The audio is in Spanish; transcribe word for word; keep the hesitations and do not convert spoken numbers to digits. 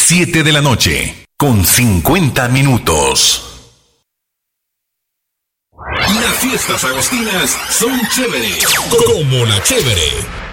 siete de la noche, con cincuenta minutos. Las fiestas agostinas son chéveres, como la chévere.